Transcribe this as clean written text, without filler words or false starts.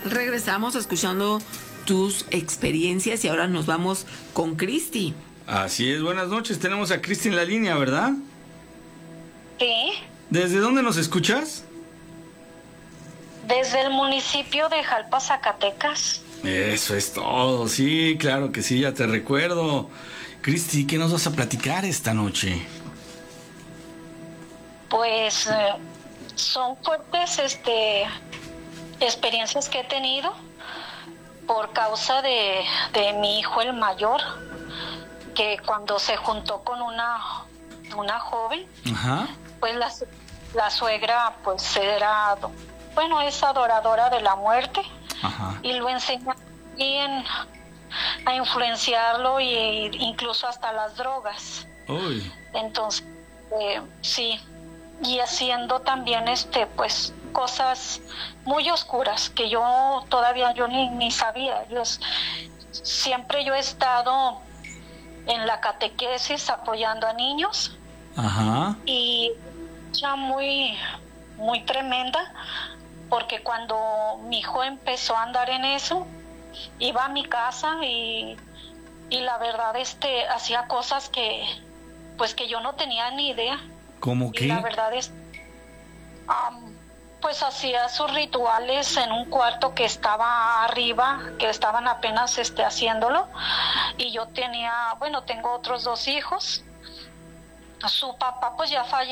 regresamos escuchando tus experiencias y ahora nos vamos con Cristi. Así es, buenas noches. Tenemos a Cristi en la línea, ¿verdad? Sí. ¿Desde dónde nos escuchas? Desde el municipio de Jalpa, Zacatecas. Eso es todo, sí, claro que sí, ya te recuerdo. Cristi, ¿qué nos vas a platicar esta noche? Pues son fuertes experiencias que he tenido por causa de mi hijo el mayor, que cuando se juntó con una joven, Ajá. pues la suegra pues es adoradora de la muerte. Ajá. Y lo enseña bien a influenciarlo e incluso hasta las drogas. Uy. Entonces, sí, y haciendo también pues cosas muy oscuras que yo todavía ni sabía. Siempre yo he estado en la catequesis apoyando a niños. Ajá. Y ya muy muy tremenda, porque cuando mi hijo empezó a andar en eso, iba a mi casa y la verdad hacía cosas que yo no tenía ni idea. ¿Cómo qué? Y la verdad pues hacía sus rituales en un cuarto que estaba arriba, que estaban apenas haciéndolo, y yo tengo otros 2 hijos. Su papá pues ya falleció.